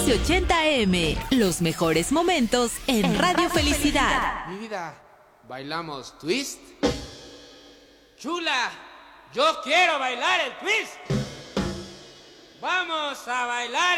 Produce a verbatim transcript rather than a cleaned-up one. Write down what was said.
once ochenta A M. Los mejores momentos en Radio Felicidad. Mi vida, ¿bailamos twist? Chula, yo quiero bailar el twist. Vamos a bailar